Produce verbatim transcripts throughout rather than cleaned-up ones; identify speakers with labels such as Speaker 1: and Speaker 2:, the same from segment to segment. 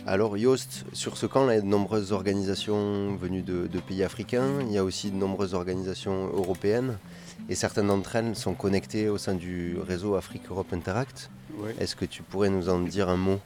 Speaker 1: Alors Yost, sur ce camp, là, il y a de nombreuses organisations venues de, de pays africains, il y a aussi de nombreuses organisations européennes, et certaines d'entre elles sont connectées au sein du réseau Afrique-Europe Interact.
Speaker 2: Oui.
Speaker 1: Est-ce que tu pourrais nous en dire un mot?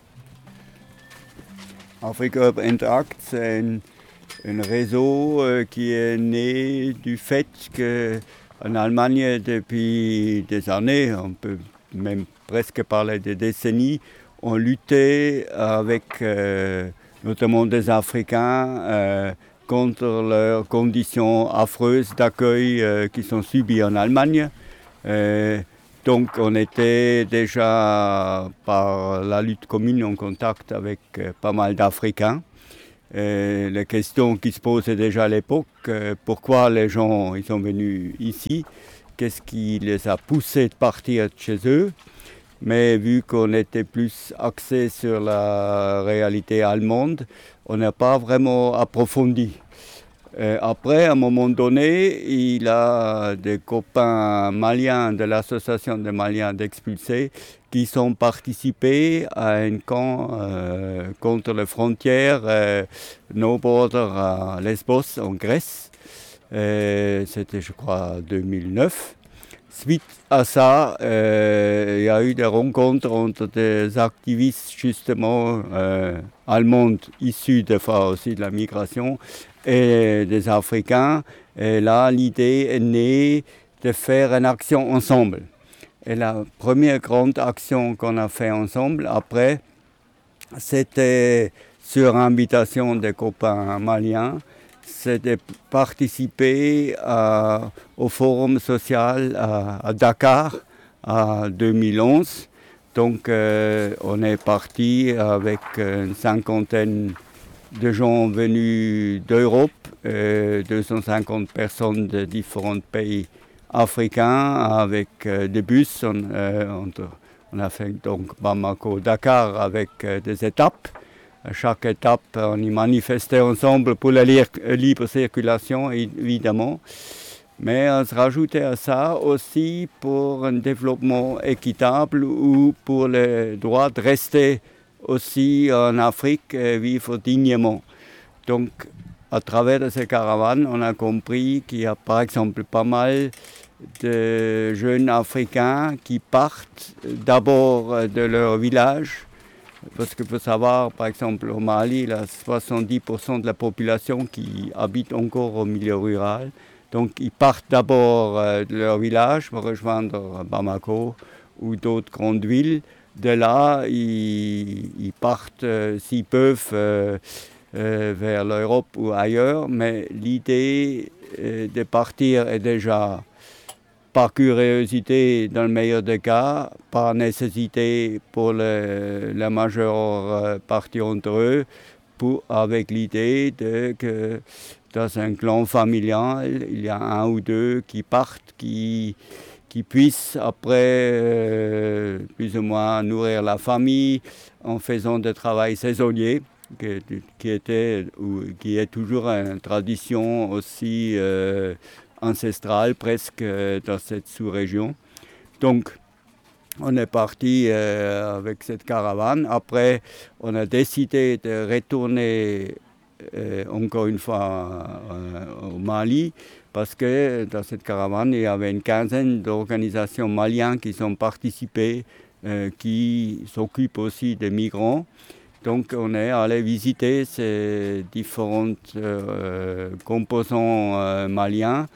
Speaker 2: Afrique-Europe Interact, c'est un, un réseau euh, qui est né du fait qu'en Allemagne, depuis des années, on peut même presque parler de décennies, on luttait avec euh, notamment des Africains euh, contre leurs conditions affreuses d'accueil euh, qui sont subies en Allemagne. Euh, donc on était déjà par la lutte commune en contact avec euh, pas mal d'Africains. Euh, la question qui se posait déjà à l'époque, euh, pourquoi les gens ils sont venus ici, qu'est-ce qui les a poussés de partir de chez eux. Mais vu qu'on était plus axé sur la réalité allemande, on n'a pas vraiment approfondi. Euh, après, à un moment donné, il a des copains maliens de l'association des Maliens d'expulsés qui sont participés à un camp euh, contre les frontières euh, No Border à Lesbos, en Grèce. Euh, c'était, je crois, deux mille neuf. Suite à ça, euh, il y a eu des rencontres entre des activistes justement euh, allemands issus des fois aussi de la migration et des Africains. Et là, l'idée est née de faire une action ensemble. Et la première grande action qu'on a fait ensemble, après, c'était sur invitation des copains maliens, c'est de participer à, au forum social à, à Dakar en deux mille onze. Donc euh, on est parti avec une cinquantaine de gens venus d'Europe, euh, deux cent cinquante personnes de différents pays africains avec euh, des bus. On, euh, on, on a fait donc Bamako-Dakar avec euh, des étapes. À chaque étape, on y manifestait ensemble pour la libre circulation, évidemment. Mais on se rajoutait à ça aussi pour un développement équitable ou pour le droit de rester aussi en Afrique et vivre dignement. Donc, à travers de ces caravanes, on a compris qu'il y a par exemple pas mal de jeunes Africains qui partent d'abord de leur village. Parce qu'il faut savoir, par exemple, au Mali, il y a soixante-dix pour cent de la population qui habite encore au milieu rural. Donc, ils partent d'abord euh, de leur village pour rejoindre Bamako ou d'autres grandes villes. De là, ils, ils partent, euh, s'ils peuvent, euh, euh, vers l'Europe ou ailleurs. Mais l'idée euh, de partir est déjà par curiosité dans le meilleur des cas, par nécessité pour le, la majeure partie d'entre eux, pour, avec l'idée de, que dans un clan familial, il y a un ou deux qui partent, qui, qui puissent après euh, plus ou moins nourrir la famille en faisant des travail saisonniers, qui, qui, était, ou, qui est toujours une tradition aussi euh, ancestrale presque euh, dans cette sous-région. Donc, on est parti euh, avec cette caravane. Après, on a décidé de retourner euh, encore une fois euh, au Mali parce que dans cette caravane, il y avait une quinzaine d'organisations maliennes qui ont participé, euh, qui s'occupent aussi des migrants. Donc on est allé visiter ces différents euh, composants euh, maliens.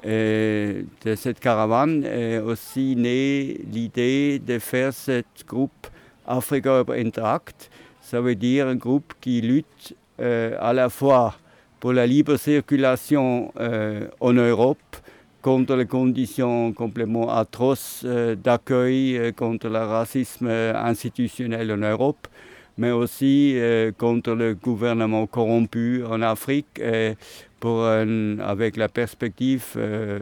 Speaker 2: Et de cette caravane est aussi née l'idée de faire ce groupe Afrique-Europe Interact. Ça veut dire un groupe qui lutte euh, à la fois pour la libre circulation euh, en Europe, contre les conditions complètement atroces euh, d'accueil, euh, contre le racisme institutionnel en Europe, mais aussi euh, contre le gouvernement corrompu en Afrique, et pour un, avec la perspective euh,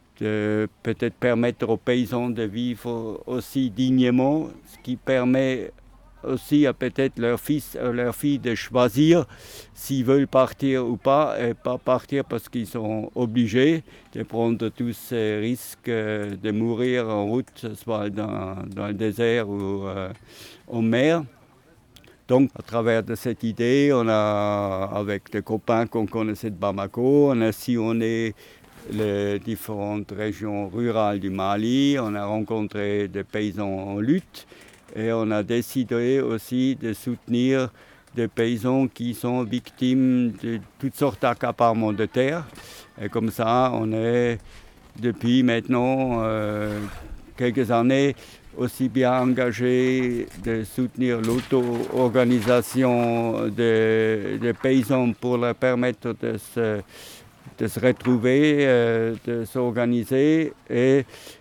Speaker 2: de peut-être permettre aux paysans de vivre aussi dignement, ce qui permet aussi à peut-être leurs fils ou leurs filles de choisir s'ils veulent partir ou pas, et pas partir parce qu'ils sont obligés de prendre tous ces risques de mourir en route, soit dans, dans le désert ou euh, en mer. Donc, à travers de cette idée, on a, avec des copains qu'on connaissait de Bamako, on a sillonné les différentes régions rurales du Mali, on a rencontré des paysans en lutte et on a décidé aussi de soutenir des paysans qui sont victimes de toutes sortes d'accaparements de terre. Et comme ça, on est depuis maintenant euh, quelques années aussi bien engagé de soutenir l'auto-organisation des, des paysans pour leur permettre de se, de se retrouver, euh, de s'organiser et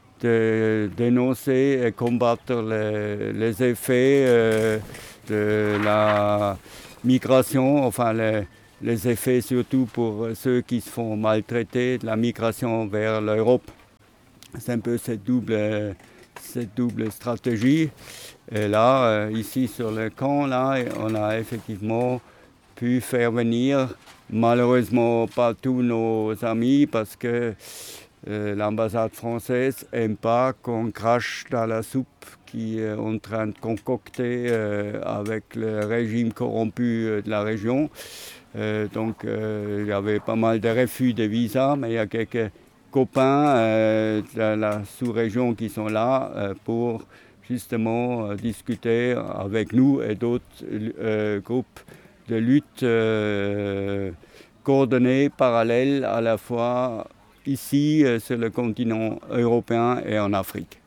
Speaker 2: de dénoncer et combattre les, les effets euh, de la migration, enfin les, les effets surtout pour ceux qui se font maltraiter de la migration vers l'Europe. C'est un peu cette double, cette double stratégie. Et là, euh, ici sur le camp, là, on a effectivement pu faire venir, malheureusement pas tous nos amis, parce que euh, l'ambassade française n'aime pas qu'on crache dans la soupe qui est en train de concocter euh, avec le régime corrompu de la région. Euh, donc euh, il y avait pas mal de refus de visa, mais il y a quelques copains euh, de la sous-région qui sont là euh, pour justement euh, discuter avec nous et d'autres euh, groupes de lutte euh, coordonnés, parallèles à la fois ici euh, sur le continent européen et en Afrique.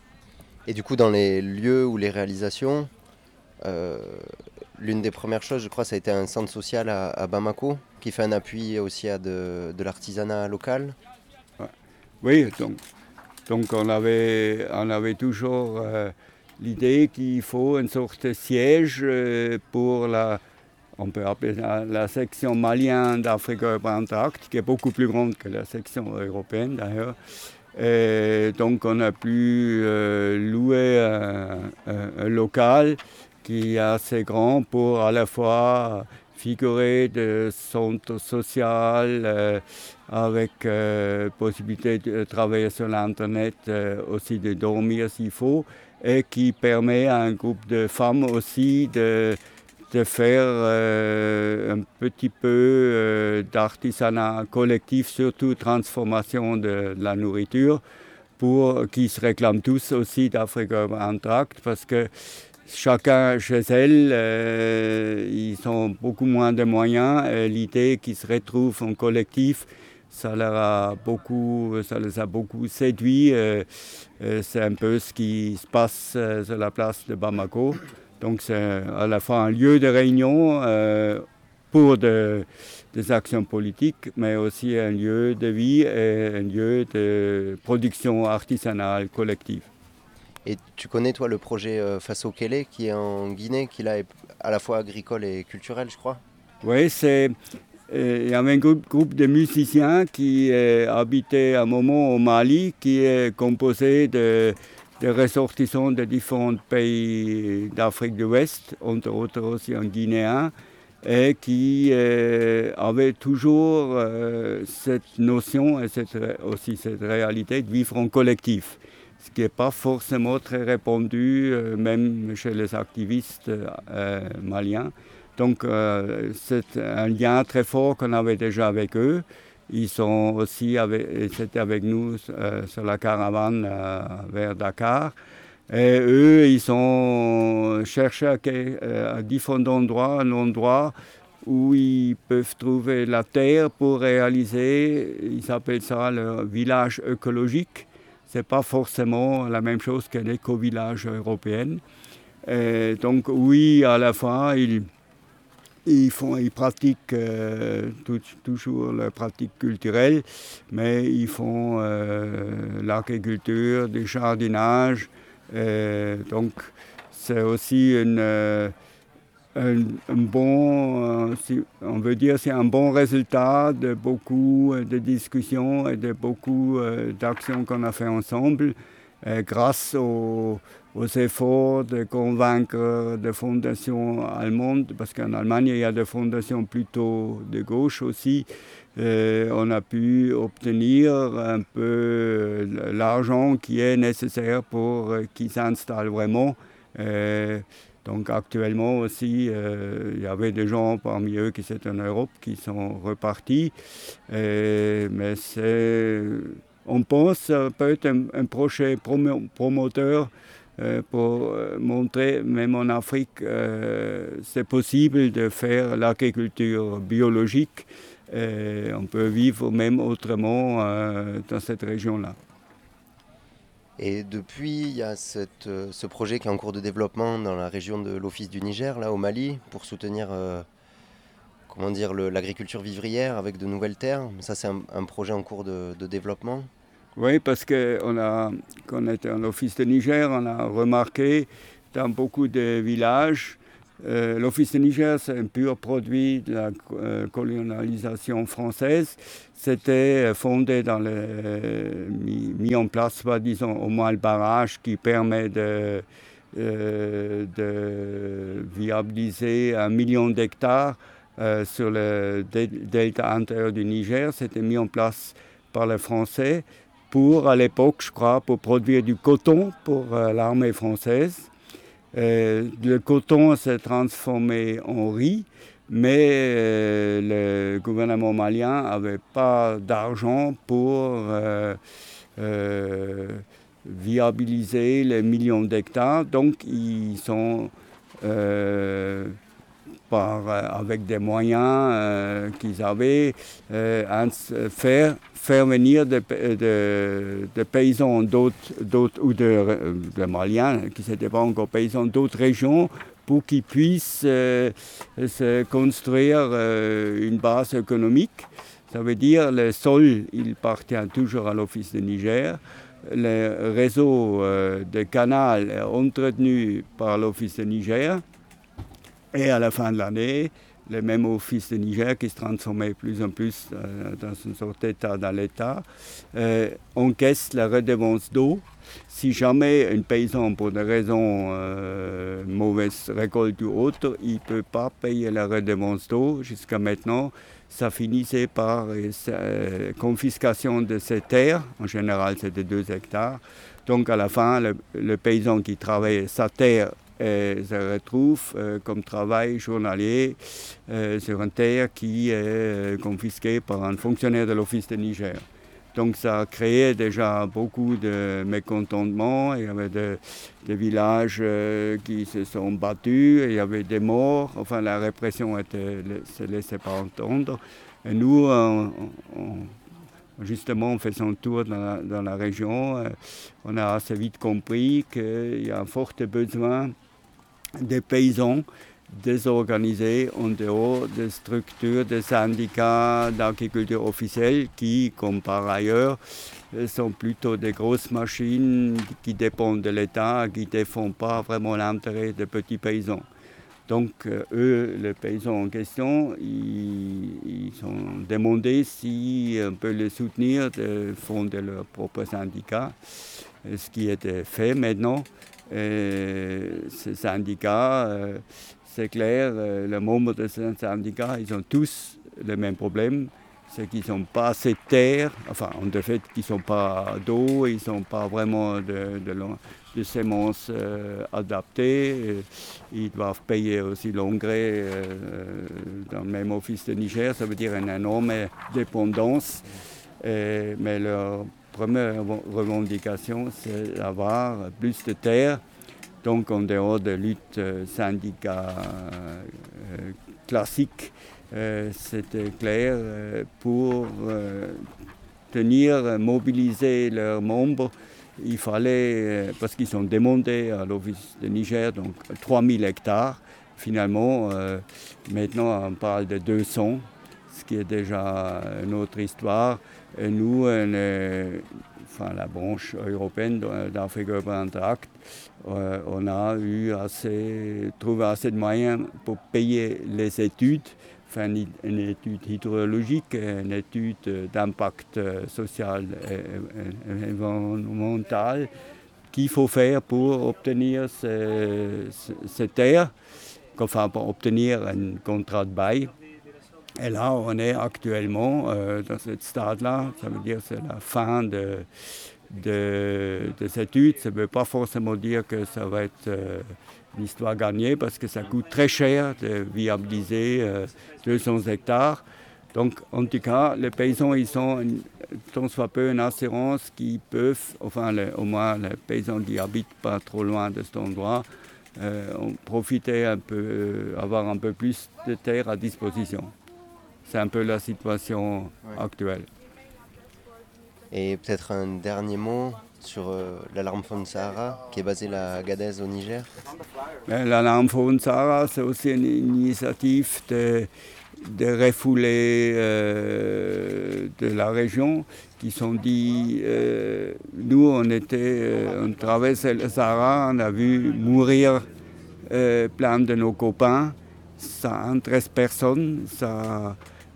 Speaker 1: Et du coup, dans les lieux ou les réalisations, euh, l'une des premières choses, je crois, ça a été un centre social à, à Bamako, qui fait un appui aussi à de, de l'artisanat local.
Speaker 2: Ouais. Oui, donc, donc on, avait, on avait toujours euh, l'idée qu'il faut une sorte de siège euh, pour la, on peut appeler la, la section malienne d'Afrique orientale, qui est beaucoup plus grande que la section européenne d'ailleurs. Et donc on a pu euh, louer un, un, un local qui est assez grand pour à la fois figurer de centre social euh, avec euh, possibilité de travailler sur l'internet, euh, aussi de dormir s'il faut, et qui permet à un groupe de femmes aussi de de faire euh, un petit peu euh, d'artisanat collectif, surtout transformation de, de la nourriture, pour qui se réclament tous aussi d'Afrique orientale, parce que chacun chez elle, euh, ils ont beaucoup moins de moyens, et l'idée qu'ils se retrouvent en collectif, ça leur a beaucoup, ça les a beaucoup séduits. Euh, euh, c'est un peu ce qui se passe euh, sur la place de Bamako. Donc c'est à la fois un lieu de réunion euh, pour de, des actions politiques, mais aussi un lieu de vie et un lieu de production artisanale collective.
Speaker 1: Et tu connais, toi, le projet euh, Faso Kele, qui est en Guinée, qui là est à la fois agricole et culturel, je crois?
Speaker 2: Oui, c'est... Il y avait un groupe, groupe de musiciens qui euh, habitaient à un moment au Mali, qui est composé de... des ressortissants de différents pays d'Afrique de l'Ouest, entre autres aussi en guinéen, et qui euh, avaient toujours euh, cette notion et cette, aussi cette réalité de vivre en collectif, ce qui n'est pas forcément très répandu, euh, même chez les activistes euh, maliens. Donc euh, c'est un lien très fort qu'on avait déjà avec eux. Ils sont aussi avec, c'était avec nous euh, sur la caravane euh, vers Dakar. Et eux, ils ont cherché à, euh, à différents endroits, un endroit où ils peuvent trouver la terre pour réaliser, ils appellent ça le village écologique. Ce n'est pas forcément la même chose qu'un éco-village européen. Et donc oui, à la fois, ils... Ils, font, ils pratiquent euh, tout, toujours leurs pratiques culturelles, mais ils font euh, l'agriculture, du jardinage. Euh, donc c'est aussi une, euh, un, un bon, euh, si on veut dire, c'est un bon résultat de beaucoup de discussions et de beaucoup euh, d'actions qu'on a fait ensemble, euh, grâce aux aux efforts de convaincre des fondations allemandes, parce qu'en Allemagne, il y a des fondations plutôt de gauche aussi. Euh, on a pu obtenir un peu l'argent qui est nécessaire pour qu'ils s'installent vraiment. Euh, Donc actuellement aussi, euh, il y avait des gens parmi eux qui étaient en Europe, qui sont repartis. Et, mais c'est, on pense que ça peut être un, un projet promo, promoteur euh, pour montrer, même en Afrique, euh, c'est possible de faire l'agriculture biologique. Et on peut vivre même autrement euh, dans cette région-là.
Speaker 1: Et depuis, il y a cette, euh, ce projet qui est en cours de développement dans la région de l'Office du Niger, là au Mali, pour soutenir euh, comment dire, le, l'agriculture vivrière avec de nouvelles terres. Ça, c'est un, un projet en cours de, de développement.
Speaker 2: Oui, parce que on a, quand on était en Office de Niger, on a remarqué dans beaucoup de villages, euh, l'Office de Niger, c'est un pur produit de la euh, colonialisation française. C'était fondé dans le, euh, mis, mis en place, bah, disons, au moins le barrage qui permet de, euh, de viabiliser un million d'hectares euh, sur le delta intérieur du Niger. C'était mis en place par les Français pour, à l'époque, je crois, pour produire du coton pour euh, l'armée française. Euh, le coton s'est transformé en riz, mais euh, le gouvernement malien n'avait pas d'argent pour euh, euh, viabiliser les millions d'hectares. Donc, ils sont, euh, par, avec des moyens euh, qu'ils avaient, euh, faire, faire venir des de, de paysans d'autres, d'autres, ou de, de Maliens, qui n'étaient pas encore paysans d'autres régions, pour qu'ils puissent euh, se construire euh, une base économique. Ça veut dire le sol, il appartient toujours à l'Office de Niger. Le réseau euh, de canal est entretenu par l'Office de Niger. Et à la fin de l'année, le même Office de Niger, qui se transformait de plus en plus euh, dans une sorte d'État dans l'État, euh, encaisse la redevance d'eau. Si jamais un paysan, pour des raisons euh, mauvaise récolte ou autre, il ne peut pas payer la redevance d'eau, jusqu'à maintenant, ça finissait par euh, confiscation de ses terres. En général, c'était deux hectares. Donc à la fin, le, le paysan qui travaillait sa terre et se retrouve euh, comme travail journalier euh, sur une terre qui est euh, confisquée par un fonctionnaire de l'Office de Niger. Donc ça a créé déjà beaucoup de mécontentement. Il y avait des de villages euh, qui se sont battus, il y avait des morts. Enfin, la répression ne se laissait pas entendre. Et nous, on, on, justement, en faisant un tour dans la, dans la région, euh, on a assez vite compris qu'il y a un fort besoin des paysans désorganisés en dehors des structures des syndicats d'agriculture officiels qui, comme par ailleurs, sont plutôt des grosses machines qui dépendent de l'État, qui ne défendent pas vraiment l'intérêt des petits paysans. Donc euh, eux, les paysans en question, ils, ils ont demandé si on peut les soutenir de fonder leur propre syndicat, ce qui était fait maintenant. Et ces syndicats, euh, c'est clair, euh, les membres de ces syndicats, ils ont tous le même problème, c'est qu'ils n'ont pas assez de terre, enfin, de fait, qu'ils n'ont pas d'eau, ils n'ont pas vraiment de, de, de semences euh, adaptées. Et ils doivent payer aussi l'engrais euh, dans le même Office de Niger, ça veut dire une énorme dépendance. Et, mais leur première revendication, c'est d'avoir plus de terre. Donc, en dehors de lutte euh, syndicale euh, classique, euh, c'était clair, euh, pour euh, tenir, mobiliser leurs membres, il fallait, euh, parce qu'ils sont demandés à l'Office de Niger, donc trois mille hectares. Finalement, euh, maintenant, on parle de deux cents, ce qui est déjà une autre histoire. Et nous, on est, enfin, la branche européenne d'Africa Urban Tract, euh, on a eu assez, trouvé assez de moyens pour payer les études, enfin, une, une étude hydrologique, une étude d'impact social et environnemental qu'il faut faire pour obtenir ces, ces terres, enfin pour obtenir un contrat de bail. Et là, on est actuellement euh, dans ce stade-là, ça veut dire que c'est la fin de, de, de cette étude. Ça ne veut pas forcément dire que ça va être euh, une histoire gagnée parce que ça coûte très cher de viabiliser euh, deux cents hectares. Donc, en tout cas, les paysans, ils sont tant soit peu une assurance qui peuvent, enfin, les, au moins les paysans qui habitent pas trop loin de cet endroit, euh, ont profité un peu, euh, avoir un peu plus de terre à disposition. C'est un peu la situation ouais. actuelle.
Speaker 1: Et peut-être un dernier mot sur euh, l'Alarm Phone Sahara, qui est basée à Agadez au Niger.
Speaker 2: L'Alarm Phone Sahara, c'est aussi une initiative de, de refoulés euh, de la région qui sont dit, euh, nous on était, euh, on traversait le Sahara, on a vu mourir euh, plein de nos copains, ça intéresse personne, ça...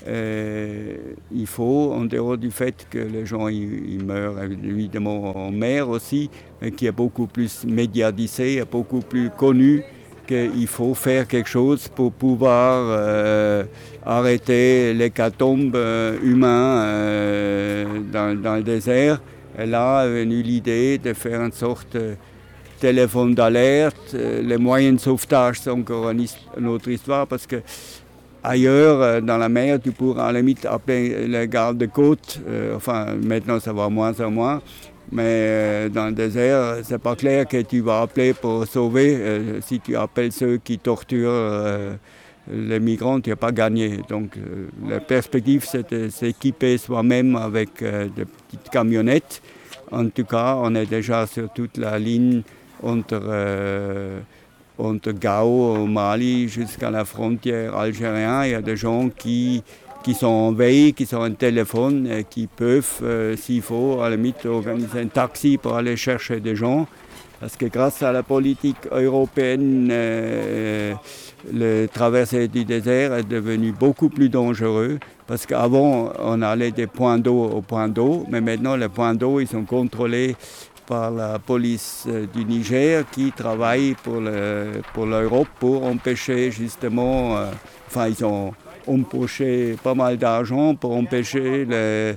Speaker 2: Euh, il faut, en dehors du fait que les gens ils, ils meurent évidemment en mer aussi, mais qui est beaucoup plus médiatisé, beaucoup plus connu, qu'il faut faire quelque chose pour pouvoir euh, arrêter l'hécatombe euh, humain euh, dans, dans le désert. Et là est venue l'idée de faire une sorte de téléphone d'alerte. Les moyens de sauvetage, c'est encore une, une autre histoire parce que ailleurs, dans la mer, tu pourras à la limite appeler les gardes-côtes. Euh, enfin, maintenant, ça va moins en moins. Mais euh, dans le désert, c'est pas clair que tu vas appeler pour sauver. Euh, si tu appelles ceux qui torturent euh, les migrants, tu n'as pas gagné. Donc, euh, la perspective, c'est de s'équiper soi-même avec euh, de petites camionnettes. En tout cas, on est déjà sur toute la ligne entre... Euh, entre Gao au Mali jusqu'à la frontière algérienne. Il y a des gens qui, qui sont en veille, qui sont en téléphone et qui peuvent, euh, s'il faut, à la limite, organiser un taxi pour aller chercher des gens. Parce que grâce à la politique européenne, euh, le traversée du désert est devenu beaucoup plus dangereux. Parce qu'avant, on allait des points d'eau au point d'eau, mais maintenant, les points d'eau, ils sont contrôlés par la police du Niger qui travaille pour, le, pour l'Europe pour empêcher justement, euh, enfin ils ont empoché pas mal d'argent pour empêcher le,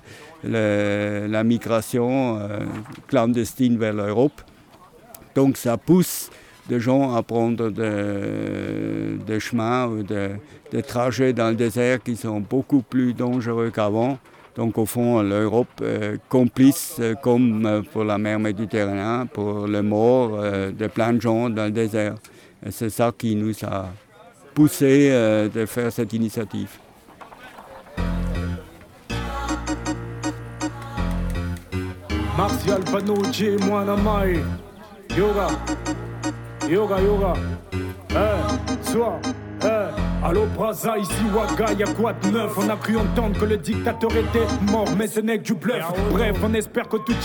Speaker 2: le, la migration euh, clandestine vers l'Europe. Donc ça pousse des gens à prendre des de chemins ou des de trajets dans le désert qui sont beaucoup plus dangereux qu'avant. Donc au fond, l'Europe euh, complice, euh, comme euh, pour la mer Méditerranée, pour les morts euh, de plein de gens dans le désert. Et c'est ça qui nous a poussé euh, de faire cette initiative.
Speaker 3: Martial Panucci, Mwanamai, yoga, yoga, yoga, eh, soir. Hey, allô Braza, ici Ouaga, y'a quoi de neuf? On a cru entendre que le dictateur était mort, mais ce n'est que du bluff. Bref, on espère que tout